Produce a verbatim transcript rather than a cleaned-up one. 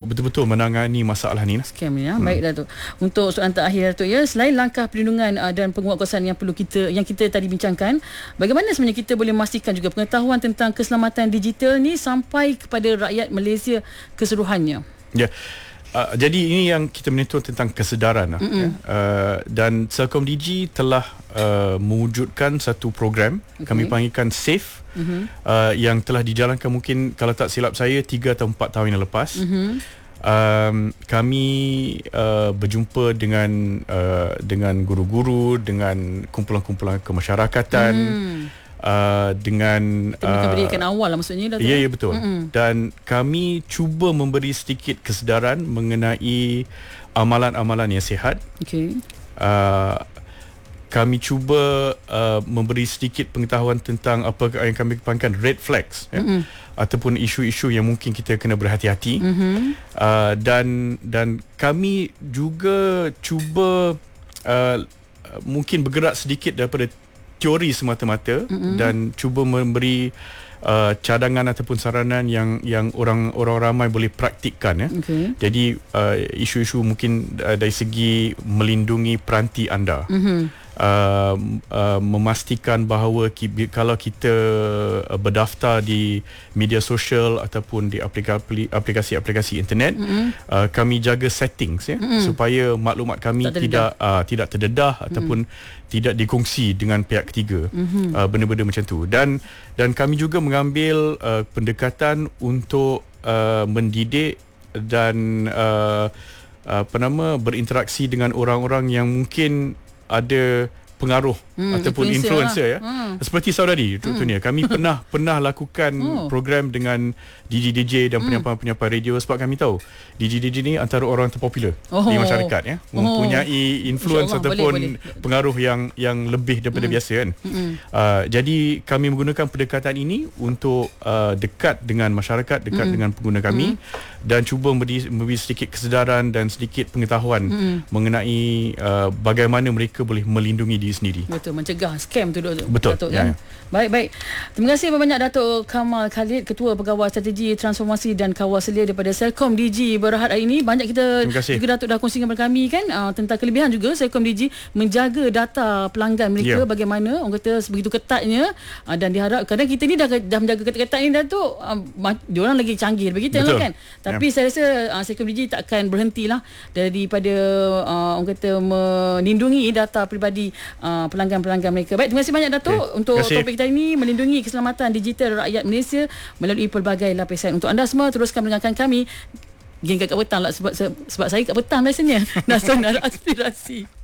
betul-betul menangani masalah ni. Scam ni ya. Hmm. Baik Datuk. Untuk soalan terakhir Datuk ya, selain langkah perlindungan uh, dan penguatkuasaan yang perlu kita yang kita tadi bincangkan, bagaimana sebenarnya kita boleh memastikan juga pengetahuan tentang keselamatan digital ni sampai kepada rakyat Malaysia keseluruhannya? Ya. Uh, jadi ini yang kita menentukan tentang kesedaran lah, ya. uh, dan Celcom Digi telah uh, mewujudkan satu program, okay. kami panggilkan SAFE, uh-huh. uh, yang telah dijalankan mungkin kalau tak silap saya tiga atau empat tahun yang lepas. uh-huh. um, Kami uh, berjumpa dengan uh, dengan guru-guru, dengan kumpulan-kumpulan kemasyarakatan, uh-huh. Uh, dengan uh, berikan awal lah maksudnya Datuk. Ya, ya betul. Mm-hmm. Dan kami cuba memberi sedikit kesedaran mengenai amalan-amalan yang sihat. Okay. Uh, kami cuba uh, memberi sedikit pengetahuan tentang apa yang kami panggilkan red flags, ya, mm-hmm. ataupun isu-isu yang mungkin kita kena berhati-hati. Mm-hmm. Uh, dan dan kami juga cuba uh, mungkin bergerak sedikit daripada teori semata-mata, mm-hmm. dan cuba memberi uh, cadangan ataupun saranan yang yang orang orang ramai boleh praktikkan, ya. Okay. Jadi uh, isu-isu mungkin uh, dari segi melindungi peranti anda. Mm-hmm. Uh, uh, memastikan bahawa ki, kalau kita uh, berdaftar di media sosial ataupun di aplikasi aplikasi-aplikasi internet, mm-hmm. uh, kami jaga settings, ya, mm-hmm. supaya maklumat kami tak tidak uh, tidak terdedah, mm-hmm. ataupun tidak dikongsi dengan pihak ketiga, mm-hmm. uh, benda-benda macam tu. Dan dan kami juga mengambil uh, pendekatan untuk uh, mendidik dan uh, apa nama berinteraksi dengan orang-orang yang mungkin ada pengaruh hmm, ataupun influencer, lah. ya. Hmm. Seperti saudari contohnya, hmm. kami pernah pernah lakukan oh. program dengan D J D J dan penyampai-penyampai radio, sebab kami tahu D J D J ni antara orang terpopular oh. di masyarakat, ya. Mempunyai influence Allah, ataupun boleh, boleh. pengaruh yang yang lebih daripada hmm. biasa, kan. Hmm. Uh, jadi kami menggunakan pendekatan ini untuk uh, dekat dengan masyarakat, dekat hmm. dengan pengguna kami, hmm. dan cuba memberi, memberi sedikit kesedaran dan sedikit pengetahuan hmm. mengenai uh, bagaimana mereka boleh melindungi diri sendiri. Betul, mencegah scam tu, Datuk. Betul. Datuk, ya, kan? ya. Baik, baik. Terima kasih banyak Datuk Kamal Khalid, Ketua Pegawai Strategi Transformasi dan Kawal Selia daripada Celcom Digi berhad hari ini. Banyak kita juga Datuk dah kongsikan kepada kami, kan, uh, tentang kelebihan juga Celcom Digi menjaga data pelanggan mereka, yeah. bagaimana orang kata begitu ketatnya, uh, dan diharap kadang kita ni dah dah menjaga ketat-ketat ni, Datuk, uh, diorang lagi canggih daripada kita lah, kan. Tapi yeah. saya rasa uh, Celcom Digi takkan berhentilah daripada uh, orang kata melindungi data peribadi uh, pelanggan-pelanggan mereka. Baik, terima kasih banyak Datuk, okay. untuk topik kita ini, melindungi keselamatan digital rakyat Malaysia melalui pelbagai lapisan. Untuk anda semua, teruskan mendengarkan kami. Geng kat petang lah, sebab, sebab saya kat petang biasanya. Nasional Aspirasi.